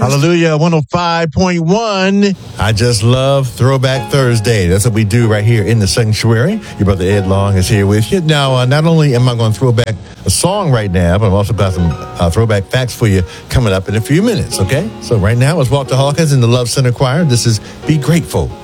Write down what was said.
Hallelujah, 105.1. I just love Throwback Thursday. That's what we do right here in the sanctuary. Your brother Ed Long is here with you. Now, not only am I going to throw back a song right now, but I've also got some throwback facts for you coming up in a few minutes, okay? So right now, it's Walter Hawkins and the Love Center Choir. This is Be Grateful.